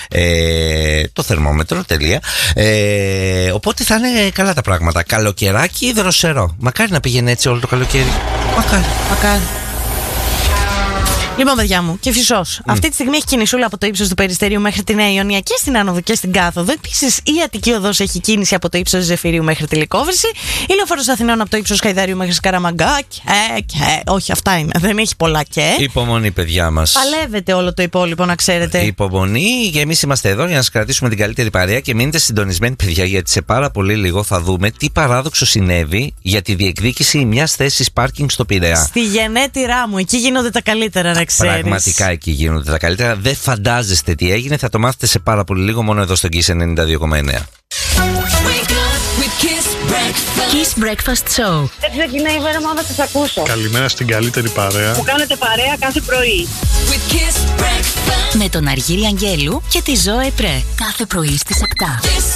το θερμόμετρο, τελεία. Οπότε θα είναι καλά τα πράγματα. Καλοκαιράκι ή δροσερό? Μακάρι να πήγαινε έτσι όλο το καλοκαίρι. Μακάρι. Λοιπόν, παιδιά μου, και Φυσός. Αυτή τη στιγμή έχει κινησούλα από το ύψος του Περιστερίου μέχρι τη Νέα Ιωνία και στην Άνοδο και στην Κάθοδο. Επίσης, η Αττική Οδός έχει κίνηση από το ύψος Ζεφυρίου μέχρι τη Λυκόβρηση. Η Λεωφόρος Αθηνών από το ύψος Χαϊδαρίου μέχρι Σκαραμαγκά. Όχι, αυτά είναι. Δεν έχει πολλά και. Υπομονή, παιδιά μας. Παλεύετε όλο το υπόλοιπο, να ξέρετε. Υπομονή, και εμείς είμαστε εδώ για να σας κρατήσουμε την καλύτερη παρέα και μείνετε συντονισμένοι, παιδιά, γιατί σε πάρα πολύ λίγο θα δούμε τι παράδοξο συνέβη για τη διεκδίκηση μιας θέσης πάρκινγκ στο Πειραιά. Στη γενέτειρά μου, εκεί γίνονται τα καλύτερα, να ξέρεις. Πραγματικά εκεί γίνονται τα καλύτερα. Δεν φαντάζεστε τι έγινε. Θα το μάθετε σε πάρα πολύ λίγο, μόνο εδώ στο Kiss 92,9. Kiss Breakfast Show. Δεν ξεκινάει η μέρα μου να σας ακούσω. Καλημέρα στην καλύτερη παρέα που κάνετε παρέα κάθε πρωί. Με τον Αργύρη Αγγέλου και τη Ζωέ Πρέ. Κάθε πρωί στις 7.